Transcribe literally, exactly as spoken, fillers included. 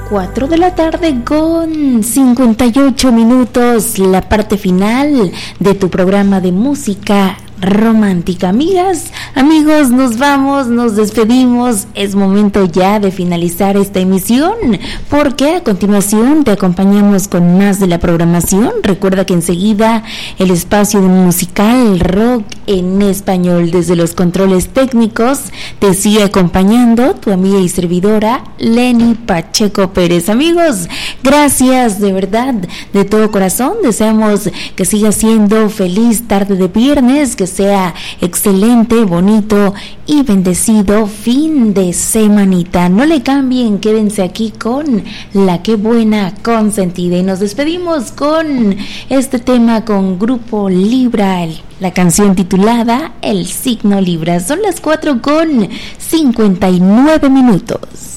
cuatro de la tarde con cincuenta y ocho minutos, la parte final de tu programa de música romántica. Amigas, amigos, nos vamos, nos despedimos. Es momento ya de finalizar esta emisión, porque a continuación te acompañamos con más de la programación. Recuerda que enseguida el espacio de musical rock en español, desde los controles técnicos, te sigue acompañando tu amiga y servidora Lenny Pacheco Pérez. Amigos, gracias de verdad, de todo corazón. Deseamos que siga siendo feliz tarde de viernes, que sea excelente, bonito y bendecido fin de semanita. No le cambien, quédense aquí con La Qué Buena Consentida, y nos despedimos con este tema con Grupo Libra, la canción titulada El Signo Libra. Son las cuatro con cincuenta y nueve minutos.